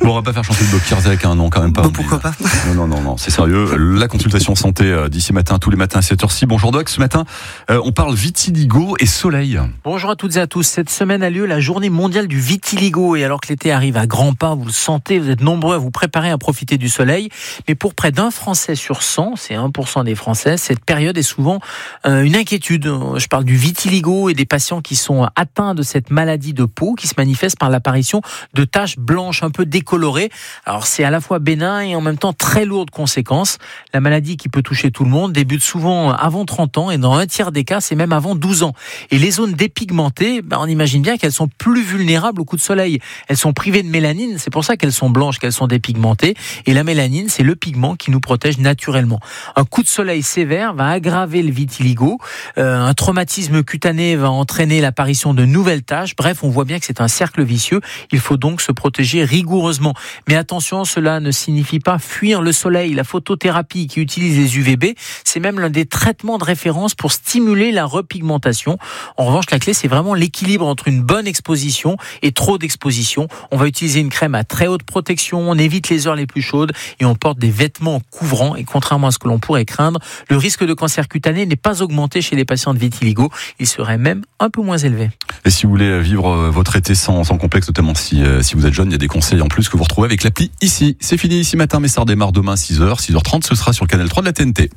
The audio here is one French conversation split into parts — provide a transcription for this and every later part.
Bon, on va pas faire chanter le Bob Kirzek, non, quand même pas. Bon, pourquoi pas. Non, c'est sérieux. La consultation santé d'ici matin, tous les matins à 7h06. Bonjour Doc, ce matin, on parle vitiligo et soleil. Bonjour à toutes et à tous. Cette semaine a lieu la journée mondiale du vitiligo. Et alors que l'été arrive à grands pas, vous le sentez, vous êtes nombreux à vous préparer à profiter du soleil. Mais pour près d'un Français sur 100, c'est 1% des Français, cette période est souvent une inquiétude. Je parle du vitiligo et des patients qui sont atteints de cette maladie de peau qui se manifeste par l'apparition de taches blanches un peu décolorées. Alors c'est à la fois bénin et en même temps très lourd de conséquences. La maladie qui peut toucher tout le monde débute souvent avant 30 ans et dans un tiers des cas, c'est même avant 12 ans. Et les zones dépigmentées, on imagine bien qu'elles sont plus vulnérables au coup de soleil. Elles sont privées de mélanine, c'est pour ça qu'elles sont blanches, qu'elles sont dépigmentées. Et la mélanine, c'est le pigment qui nous protège naturellement. Un coup de soleil sévère va aggraver le vitiligo. Un traumatisme cutané va entraîner l'apparition de nouvelles taches. Bref, on voit bien que c'est un cercle vicieux. Il faut donc se protéger rigoureusement. Mais attention, cela ne signifie pas fuir le soleil. La photothérapie qui utilise les UVB, c'est même l'un des traitements de référence pour stimuler la repigmentation. En revanche, la clé, c'est vraiment l'équilibre entre une bonne exposition et trop d'exposition. On va utiliser une crème à très haute protection, on évite les heures les plus chaudes et on porte des vêtements couvrants. Et contrairement à ce que l'on pourrait craindre, le risque de cancer cutané n'est pas augmenté chez les patients de vitiligo. Il serait même un peu moins élevé. Et si vous voulez vivre votre été sans complexe, notamment si vous êtes jeune, il y a des conseils en plus que vous retrouvez avec l'appli Ici. C'est fini ici matin, mais ça redémarre demain à 6h, 6h30, ce sera sur le canal 3 de la TNT.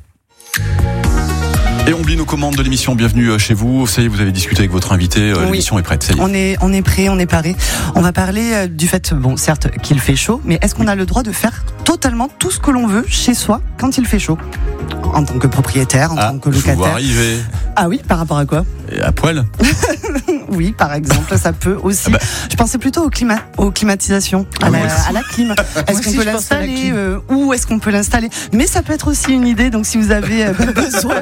Et on oublie nos commandes de l'émission. Bienvenue chez vous. Ça y est, vous avez discuté avec votre invité. Oui. L'émission est prête. Ça y est. On est prêt, on est paré. On va parler du fait, certes, qu'il fait chaud, mais est-ce qu'on a le droit de faire totalement tout ce que l'on veut chez soi quand il fait chaud ? En tant que propriétaire, en tant que locataire. Je vous vois arriver. Ah oui, par rapport à quoi ? Et à poil. Oui, par exemple, ça peut aussi. Je pensais plutôt aux climatisations, à la clim. Est-ce qu'on peut l'installer où est-ce qu'on peut l'installer ? Mais ça peut être aussi une idée. Donc, si vous avez besoin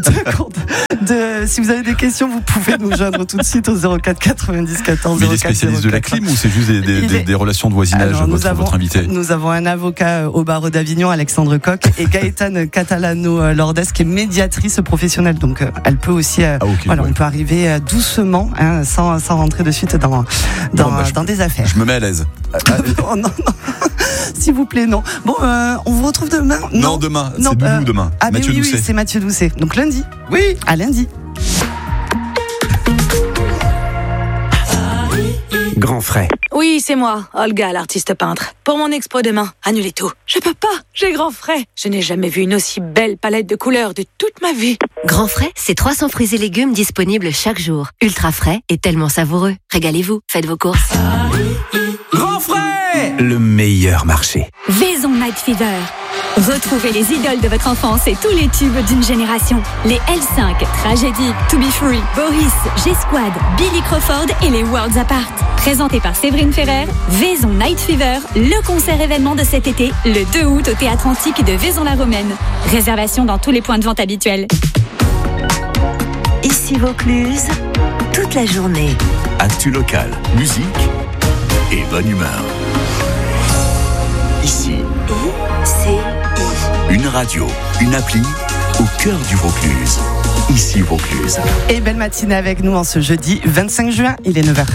si vous avez des questions, vous pouvez nous joindre tout de suite au 04 90 14 04. Mais il est spécialiste de la clim ou c'est juste des relations de voisinage, votre invité ? Nous avons un avocat au barreau d'Avignon, Alexandre Coq, et Gaëtane Catalano-Lordes, qui est médiatrice professionnelle. Donc, elle peut aussi. On peut arriver doucement. Sans rentrer de suite dans des affaires. Je me mets à l'aise. Oh, non. S'il vous plaît, non. Bon, on vous retrouve demain. Non, demain. C'est Doudou demain. Mathieu Doucet. Oui, c'est Mathieu Doucet. Donc lundi. Oui. À lundi. Grand frais. Oui, c'est moi, Olga, l'artiste peintre. Pour mon expo demain, annulez tout. Je peux pas, j'ai grand frais. Je n'ai jamais vu une aussi belle palette de couleurs de toute ma vie. Grand frais, c'est 300 fruits et légumes disponibles chaque jour. Ultra frais et tellement savoureux. Régalez-vous, faites vos courses. Grand frais, le meilleur marché. Vaison Night Fever. Retrouvez les idoles de votre enfance et tous les tubes d'une génération. Les L5, Tragédie, To Be Free, Boris, G-Squad, Billy Crawford et les Worlds Apart. Présenté par Séverine Ferrer, Vaison Night Fever, le concert événement de cet été, le 2 août au Théâtre Antique de Vaison-la-Romaine. Réservation dans tous les points de vente habituels. Ici Vaucluse, toute la journée. Actu local, musique et bonne humeur. Ici, une radio, une appli au cœur du Vaucluse. Ici Vaucluse. Et belle matinée avec nous en ce jeudi 25 juin, il est 9h.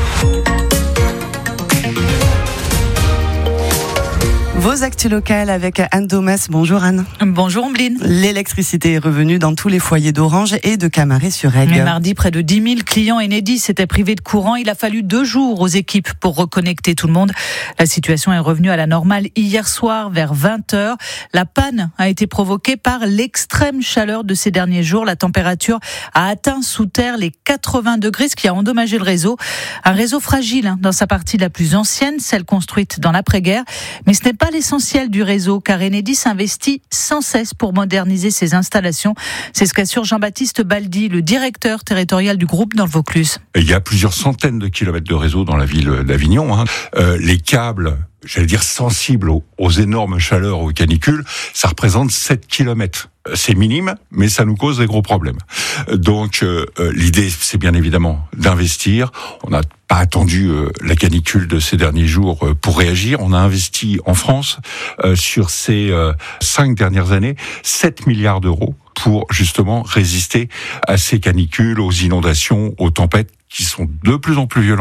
Vos actus locales avec Anne Domas. Bonjour Anne. Bonjour Ambline. L'électricité est revenue dans tous les foyers d'Orange et de Camaret-sur-Aigle. Mais mardi, près de 10 000 clients Enedis s'étaient privés de courant. Il a fallu 2 jours aux équipes pour reconnecter tout le monde. La situation est revenue à la normale hier soir vers 20h. La panne a été provoquée par l'extrême chaleur de ces derniers jours. La température a atteint sous terre les 80 degrés, ce qui a endommagé le réseau. Un réseau fragile dans sa partie la plus ancienne, celle construite dans l'après-guerre. Mais ce n'est pas l'essentiel du réseau, car Enedis investit sans cesse pour moderniser ses installations. C'est ce qu'assure Jean-Baptiste Baldi, le directeur territorial du groupe dans le Vaucluse. Il y a plusieurs centaines de kilomètres de réseau dans la ville d'Avignon. Les câbles, j'allais dire sensibles aux énormes chaleurs, aux canicules, ça représente 7 kilomètres. C'est minime, mais ça nous cause des gros problèmes. Donc l'idée, c'est bien évidemment d'investir. On n'a pas attendu la canicule de ces derniers jours pour réagir. On a investi en France sur ces 5 dernières années 7 milliards d'euros pour justement résister à ces canicules, aux inondations, aux tempêtes qui sont de plus en plus violentes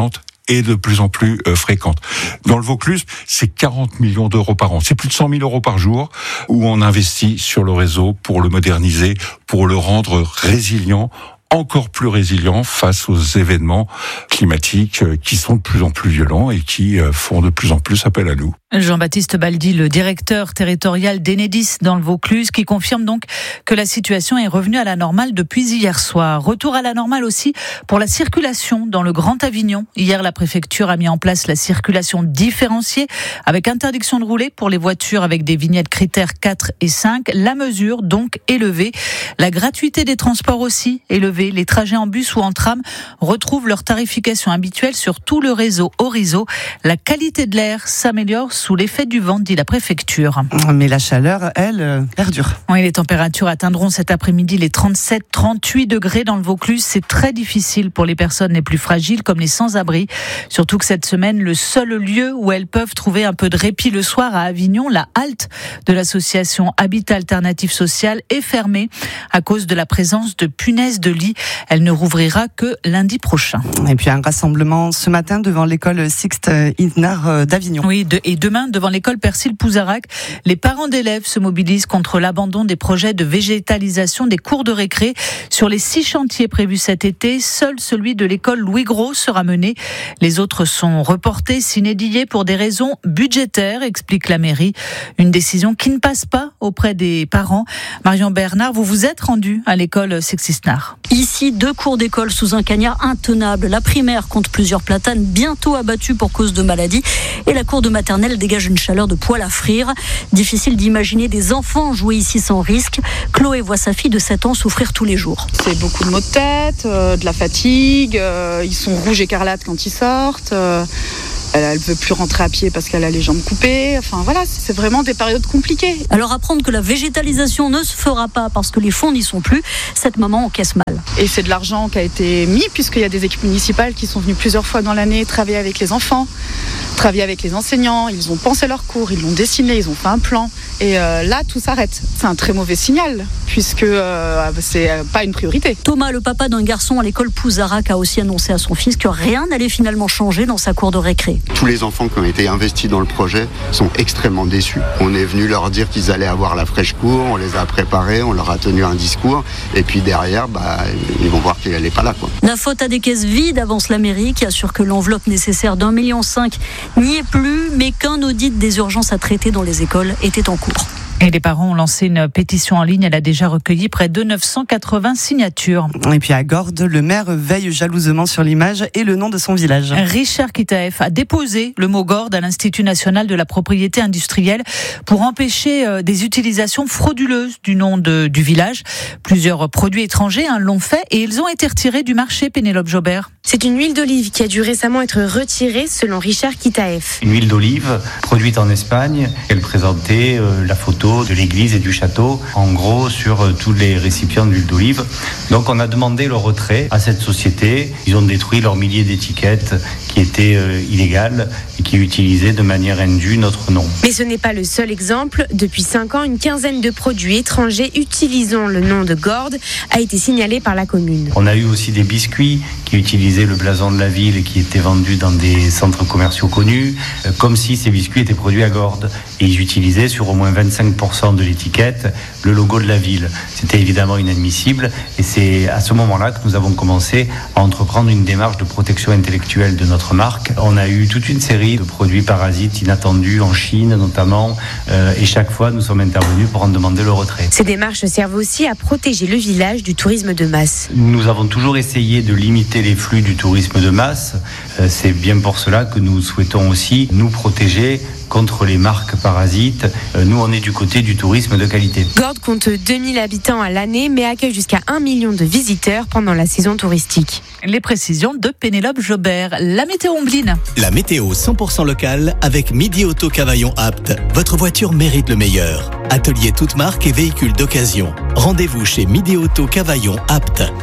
est de plus en plus fréquente. Dans le Vaucluse, c'est 40 millions d'euros par an. C'est plus de 100 000 euros par jour où on investit sur le réseau pour le moderniser, pour le rendre résilient, encore plus résilient face aux événements climatiques qui sont de plus en plus violents et qui font de plus en plus appel à nous. Jean-Baptiste Baldi, le directeur territorial d'Enedis dans le Vaucluse, qui confirme donc que la situation est revenue à la normale depuis hier soir. Retour à la normale aussi pour la circulation dans le Grand Avignon. Hier, la préfecture a mis en place la circulation différenciée avec interdiction de rouler pour les voitures avec des vignettes critères 4 et 5. La mesure donc est levée. La gratuité des transports aussi est levée. Les trajets en bus ou en tram retrouvent leur tarification habituelle sur tout le réseau Orizo. La qualité de l'air s'améliore sous l'effet du vent, dit la préfecture. Mais la chaleur, elle, perdure. Oui, les températures atteindront cet après-midi les 37-38 degrés dans le Vaucluse. C'est très difficile pour les personnes les plus fragiles comme les sans-abri. Surtout que cette semaine, le seul lieu où elles peuvent trouver un peu de répit le soir à Avignon, la halte de l'association Habitat Alternative Social, est fermée à cause de la présence de punaises de lit. Elle ne rouvrira que lundi prochain. Et puis un rassemblement ce matin devant l'école Sixte Isnard d'Avignon. Oui, et demain devant l'école Persil Pouzarac. Les parents d'élèves se mobilisent contre l'abandon des projets de végétalisation des cours de récré. Sur les 6 chantiers prévus cet été, seul celui de l'école Louis Gros sera mené. Les autres sont reportés, s'inédillés pour des raisons budgétaires, explique la mairie. Une décision qui ne passe pas auprès des parents. Marion Bernard, vous vous êtes rendue à l'école Sixte Isnard. Ici, 2 cours d'école sous un cagnard intenable. La primaire compte plusieurs platanes bientôt abattus pour cause de maladie. Et la cour de maternelle dégage une chaleur de poêle à frire. Difficile d'imaginer des enfants jouer ici sans risque. Chloé voit sa fille de 7 ans souffrir tous les jours. C'est beaucoup de maux de tête, de la fatigue. Ils sont rouges écarlates quand ils sortent. Elle ne veut plus rentrer à pied parce qu'elle a les jambes coupées. Enfin voilà, c'est vraiment des périodes compliquées. Alors apprendre que la végétalisation ne se fera pas parce que les fonds n'y sont plus, cette maman encaisse mal. Et c'est de l'argent qui a été mis puisqu'il y a des équipes municipales qui sont venues plusieurs fois dans l'année travailler avec les enfants, travailler avec les enseignants. Ils ont pensé leur cours, ils l'ont dessiné, ils ont fait un plan. Et là, tout s'arrête. C'est un très mauvais signal puisque c'est pas une priorité. Thomas, le papa d'un garçon à l'école Pouzarac, a aussi annoncé à son fils que rien n'allait finalement changer dans sa cour de récré. Tous les enfants qui ont été investis dans le projet sont extrêmement déçus. On est venu leur dire qu'ils allaient avoir la fraîche cour, on les a préparés, on leur a tenu un discours, et puis derrière, ils vont voir qu'elle n'est pas là, quoi. La faute à des caisses vides, avance la mairie, qui assure que l'enveloppe nécessaire d'1,5 million n'y est plus, mais qu'un audit des urgences à traiter dans les écoles était en cours. Et les parents ont lancé une pétition en ligne. Elle a déjà recueilli près de 980 signatures. Et puis à Gordes, le maire veille jalousement sur l'image et le nom de son village. Richard Kitaef a déposé le mot Gordes à l'Institut national de la propriété industrielle pour empêcher des utilisations frauduleuses du nom du village. Plusieurs produits étrangers l'ont fait et ils ont été retirés du marché. Pénélope Jobert. C'est une huile d'olive qui a dû récemment être retirée selon Richard Kitaef. Une huile d'olive produite en Espagne. Elle présentait la photo de l'église et du château, en gros sur tous les récipients d'huile d'olive. Donc on a demandé le retrait à cette société. Ils ont détruit leurs milliers d'étiquettes qui étaient illégales et qui utilisaient de manière indue notre nom. Mais ce n'est pas le seul exemple. Depuis 5 ans, une quinzaine de produits étrangers utilisant le nom de Gordes a été signalée par la commune. On a eu aussi des biscuits qui utilisaient le blason de la ville et qui étaient vendus dans des centres commerciaux connus, comme si ces biscuits étaient produits à Gordes. Et ils utilisaient sur au moins 25% de l'étiquette le logo de la ville. C'était évidemment inadmissible et c'est à ce moment-là que nous avons commencé à entreprendre une démarche de protection intellectuelle de notre marque. On a eu toute une série de produits parasites inattendus en Chine notamment et chaque fois nous sommes intervenus pour en demander le retrait. Ces démarches servent aussi à protéger le village du tourisme de masse. Nous avons toujours essayé de limiter les flux du tourisme de masse. C'est bien pour cela que nous souhaitons aussi nous protéger contre les marques parasites. Nous, on est du côté du tourisme de qualité. Gordes compte 2000 habitants à l'année, mais accueille jusqu'à 1 million de visiteurs pendant la saison touristique. Les précisions de Pénélope Jobert. La météo Ombline. La météo 100% locale avec Midi Auto Cavaillon Apt. Votre voiture mérite le meilleur. Atelier toute marque et véhicules d'occasion. Rendez-vous chez Midi Auto Cavaillon Apt.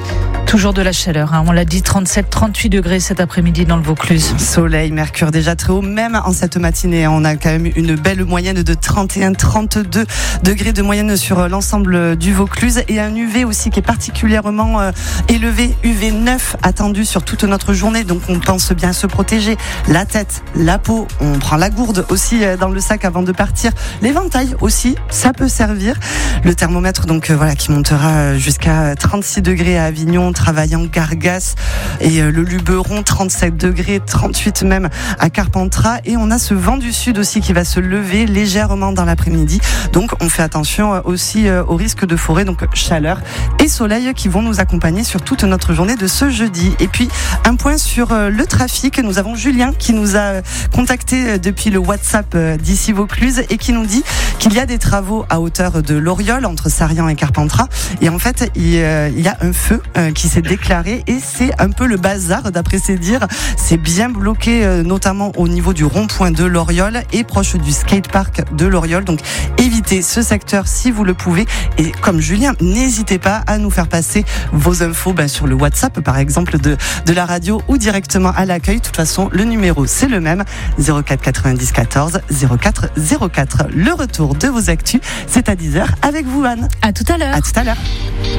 Toujours de la chaleur, on l'a dit, 37-38 degrés cet après-midi dans le Vaucluse. Soleil, mercure déjà très haut, même en cette matinée. On a quand même une belle moyenne de 31-32 degrés de moyenne sur l'ensemble du Vaucluse et un UV aussi qui est particulièrement élevé, UV 9 attendu sur toute notre journée. Donc on pense bien se protéger la tête, la peau, on prend la gourde aussi dans le sac avant de partir. L'éventail aussi, ça peut servir. Le thermomètre donc qui montera jusqu'à 36 degrés à Avignon, Travaillant, Gargas et le Luberon, 37 degrés, 38 même à Carpentras. Et on a ce vent du sud aussi qui va se lever légèrement dans l'après-midi. Donc on fait attention aussi au risque de forêt, donc chaleur et soleil qui vont nous accompagner sur toute notre journée de ce jeudi. Et puis un point sur le trafic. Nous avons Julien qui nous a contacté depuis le WhatsApp d'ici Vaucluse et qui nous dit qu'il y a des travaux à hauteur de l'Oriol entre Sarian et Carpentras. Et en fait, il y a un feu qui s'est déclaré et c'est un peu le bazar d'après ses dires. C'est bien bloqué notamment au niveau du rond-point de l'Oriol et proche du skatepark de l'Oriol. Donc évitez ce secteur si vous le pouvez. Et comme Julien, n'hésitez pas à nous faire passer vos infos sur le WhatsApp par exemple de la radio ou directement à l'accueil. De toute façon, le numéro c'est le même, 04 90 14 04 04. Le retour de vos actus, c'est à 10h avec vous Anne. À tout à l'heure. À tout à l'heure.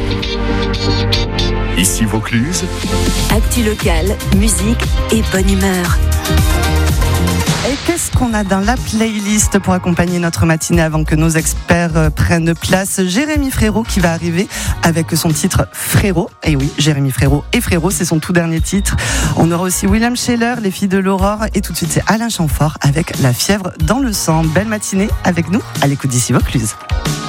Ici Vaucluse. Actu locale, musique et bonne humeur. Et qu'est-ce qu'on a dans la playlist pour accompagner notre matinée avant que nos experts prennent place? Jérémy Frérot qui va arriver avec son titre Frérot. Et oui, Jérémy Frérot et Frérot, c'est son tout dernier titre. On aura aussi William Scheller, Les Filles de l'Aurore. Et tout de suite, c'est Alain Chamfort avec La fièvre dans le sang. Belle matinée avec nous à l'écoute d'ici Vaucluse.